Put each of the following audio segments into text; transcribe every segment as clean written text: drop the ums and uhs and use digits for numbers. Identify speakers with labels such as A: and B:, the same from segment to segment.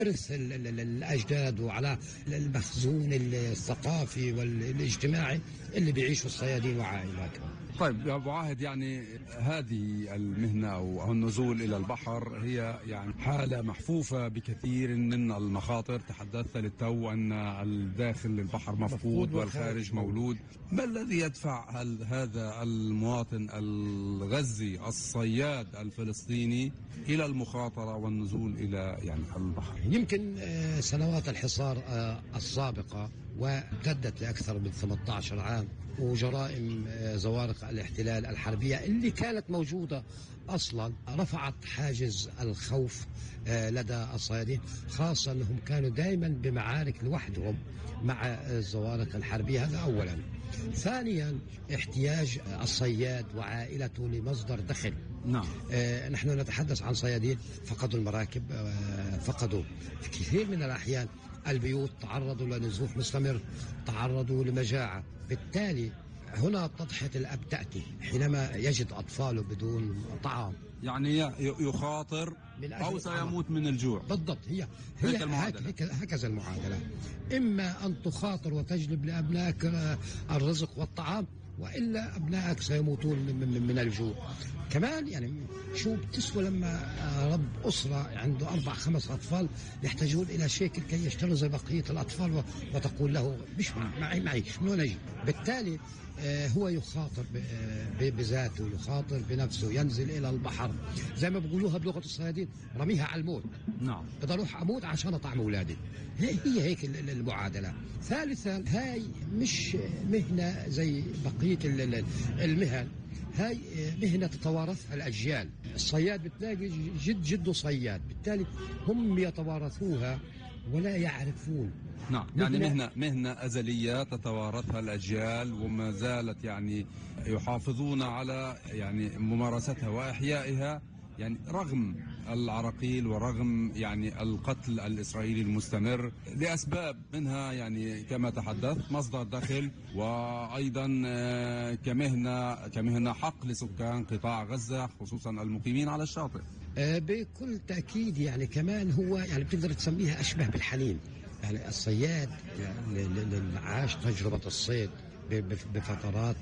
A: إرث الأجداد وعلى المخزون الثقافي والاجتماعي اللي بيعيشوا الصيادين وعائلاتهم.
B: طيب يا أبو عاهد، يعني هذه المهنة أو النزول إلى البحر هي يعني حالة محفوفة بكثير من المخاطر. تحدثت للتو أن الداخل البحر مفقود والخارج مولود. ما الذي يدفع هذا المواطن الغزي الصياد الفلسطيني إلى المخاطرة والنزول إلى يعني البحر؟
A: يمكن سنوات الحصار السابقة وامتدت لأكثر من 18 عام، وجرائم زوارق الاحتلال الحربية اللي كانت موجودة أصلا رفعت حاجز الخوف لدى الصيادين، خاصة أنهم كانوا دائما بمعارك لوحدهم مع الزوارق الحربية. هذا أولا. ثانيا، احتياج الصياد وعائلته لمصدر دخل.
B: نعم.
A: نحن نتحدث عن صيادين فقدوا المراكب، فقدوا في كثير من الأحيان البيوت، تعرضوا لنزوح مستمر، تعرضوا لمجاعة. بالتالي هنا تضحية الأب تأتي حينما يجد أطفاله بدون طعام،
B: يعني يخاطر أو سيموت من الجوع.
A: بالضبط. هي هكذا المعادلة. إما أن تخاطر وتجلب لأبنائك الرزق والطعام، وإلا أبنائك سيموتون من الجوع. كمان يعني شو بتسوى لما رب أسرة عنده 4-5 أطفال يحتاجون إلى شيكل كي يشتروا بقية الأطفال، وتقول له مش معيش من وين أجي. بالتالي هو يخاطر بذاته، يخاطر بنفسه، ينزل إلى البحر زي ما بيقولوها بلغة الصيادين، رميها على الموت.
B: نعم.
A: بدي أروح أموت عشان أطعم أولادي. هي هيك المعادلة. ثالثا، هاي مش مهنة زي بقية المهن، هاي مهنة تتوارثها الأجيال. الصياد بتلاقي جده صياد، بالتالي هم يتوارثوها ولا يعرفون.
B: نعم، يعني مهنة أزلية تتوارثها الأجيال، وما زالت يعني يحافظون على يعني ممارستها وإحيائها، يعني رغم العراقيل ورغم يعني القتل الإسرائيلي المستمر لأسباب منها يعني كما تحدث مصدر دخل، وأيضا كمهنة حق لسكان قطاع غزة خصوصا المقيمين على الشاطئ.
A: بكل تأكيد. يعني كمان هو يعني بتقدر تسميها أشبه بالحنين. يعني الصياد اللي عاش تجربة الصيد بفترات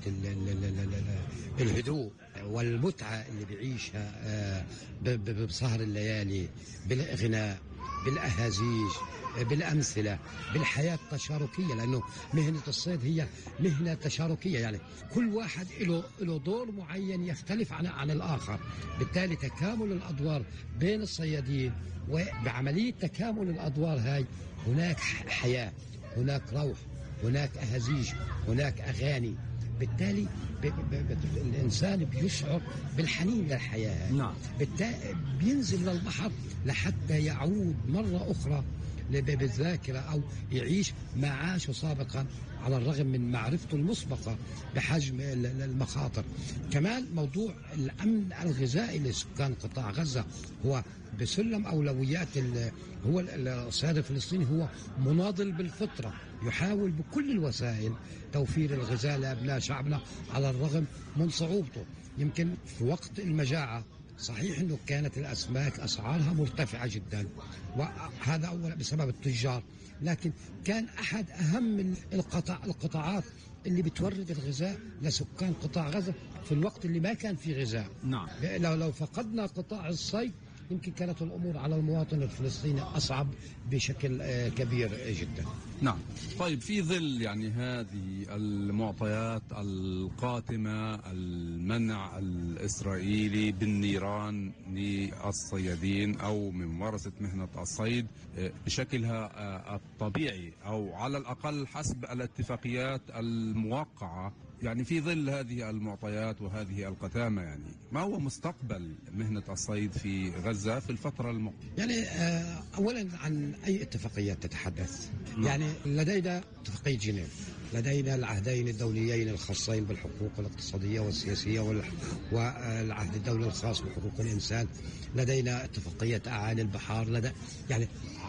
A: الهدوء والمتعة اللي بيعيشها بسهر الليالي، بالإغناء، بالأهازيج، بالأمثلة، بالحياة التشاركية، لأنه مهنة الصيد هي مهنة تشاركية. يعني كل واحد له دور معين يختلف عن الآخر. بالتالي تكامل الأدوار بين الصيادين، وبعملية تكامل الأدوار هاي هناك حياة، هناك روح، هناك أهازيج، هناك أغاني. بالتالي الإنسان بيشعر بالحنين للحياة.
B: نعم.
A: بالتالي بينزل للبحر لحتى يعود مرة أخرى بالذاكرة، أو يعيش ما عاشه سابقا على الرغم من معرفته المسبقة بحجم المخاطر. كمان موضوع الأمن الغذائي لسكان قطاع غزة هو بسلم أولويات. هو الصياد الفلسطيني هو مناضل بالفطرة، يحاول بكل الوسائل توفير الغذاء لأبناء شعبنا على الرغم من صعوبته. يمكن في وقت المجاعة صحيح أنه كانت الأسماك أسعارها مرتفعة جدا، وهذا أولا بسبب التجار، لكن كان أحد أهم القطاعات اللي بتورد الغذاء لسكان قطاع غزة في الوقت اللي ما كان فيه غذاء.
B: نعم.
A: لو فقدنا قطاع الصيد يمكن كانت الأمور على المواطن الفلسطيني أصعب بشكل كبير جدا.
B: نعم. طيب، في ظل يعني هذه المعطيات القاتمة، المنع الإسرائيلي بالنيران للصيادين أو من ممارسة مهنة الصيد بشكلها الطبيعي، أو على الأقل حسب الاتفاقيات الموقعة، يعني في ظل هذه المعطيات وهذه القتامة، يعني ما هو مستقبل مهنة الصيد في غزة في الفترة المقبلة؟
A: يعني أولا عن أي اتفاقيات تتحدث؟ يعني لدينا اتفاقية جنيف لدينا العهدين الدوليين الخاصين بالحقوق الاقتصادية والسياسية والعهد الدولي الخاص بحقوق الإنسان. لدينا اتفاقية أعالي البحار، يعني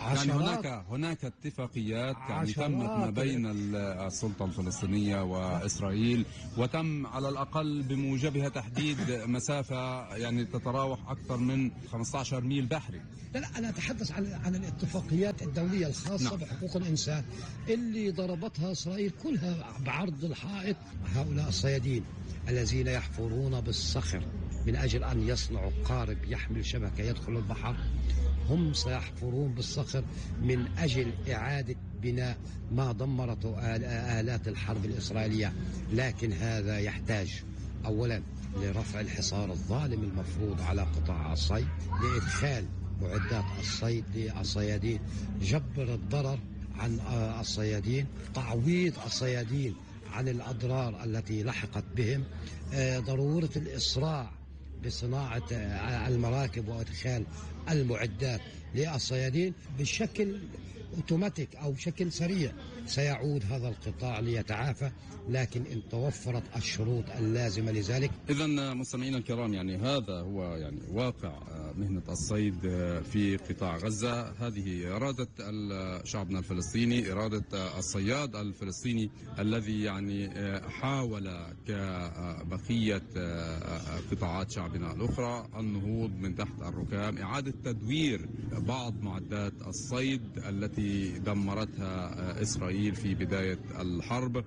B: هناك اتفاقيات يعني تمت ما بين السلطة الفلسطينية وإسرائيل، وتم على الأقل بموجبها تحديد مسافة يعني تتراوح أكثر من 15 ميل بحري.
A: لا، أنا أتحدث عن الاتفاقيات الدولية الخاصة بحقوق الإنسان اللي ضربتها إسرائيل كلها بعرض الحائط. هؤلاء الصيادين الذين يحفرون بالصخر من أجل أن يصنعوا قارب يحمل شبكة يدخل البحر، هم سيحفرون بالصخر من أجل إعادة بناء ما دمرته آلات الحرب الإسرائيلية. لكن هذا يحتاج أولا لرفع الحصار الظالم المفروض على قطاع الصيد، لإدخال معدات الصيد للصيادين، جبر الضرر عن الصيادين، تعويض الصيادين عن الأضرار التي لحقت بهم، ضرورة الإسراع بصناعة المراكب وإدخال المعدات للصيادين بشكل اوتوماتيك أو بشكل سريع. سيعود هذا القطاع ليتعافى، لكن إن توفرت الشروط اللازمة لذلك.
B: إذن مستمعينا الكرام، يعني هذا هو يعني واقع مهنة الصيد في قطاع غزة. هذه إرادة شعبنا الفلسطيني، إرادة الصياد الفلسطيني الذي يعني حاول كبقية قطاعات شعبنا الأخرى النهوض من تحت الركام، إعادة تدوير بعض معدات الصيد التي دمرتها إسرائيل في بداية الحرب،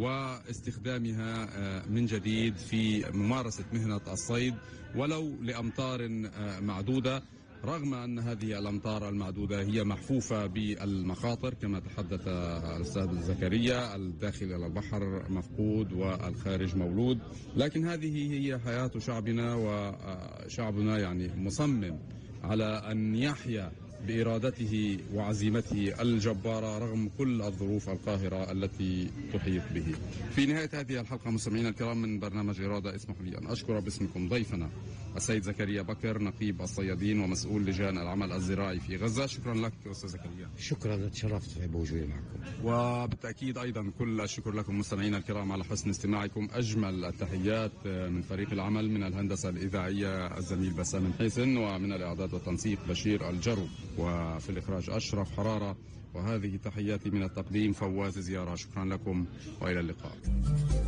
B: واستخدامها من جديد في ممارسة مهنة الصيد ولو لأمتار معدودة، رغم أن هذه الأمتار المعدودة هي محفوفة بالمخاطر كما تحدث الأستاذ زكريا. الداخل إلى البحر مفقود والخارج مولود، لكن هذه هي حياة شعبنا، وشعبنا يعني مصمم على أن يحيا بإرادته وعزيمته الجبارة رغم كل الظروف القاهرة التي تحيط به. في نهاية هذه الحلقة مستمعينا الكرام من برنامج إرادة، اسمحوا لي أن أشكر باسمكم ضيفنا السيد زكريا بكر، نقيب الصيادين ومسؤول لجان العمل الزراعي في غزة. شكرا لك أستاذ زكريا.
A: شكرا، تشرفت بوجودي معكم.
B: وبالتأكيد أيضا كل الشكر لكم مستمعينا الكرام على حسن استماعكم. أجمل التحيات من فريق العمل، من الهندسة الإذاعية الزميل بسام حسن، ومن الإعداد والتنسيق بشير الجرو، وفي الإخراج أشرف حرارة. وهذه تحياتي من التقديم فواز زيارة. شكرا لكم وإلى اللقاء.